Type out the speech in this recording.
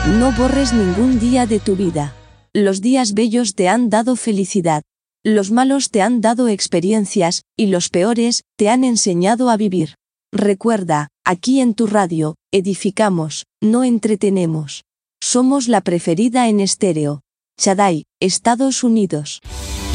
No borres ningún día de tu vida. Los días bellos te han dado felicidad. Los malos te han dado experiencias, y los peores te han enseñado a vivir. Recuerda, aquí en tu radio, edificamos, no entretenemos. Somos la preferida en estéreo. Shaddai, Estados Unidos.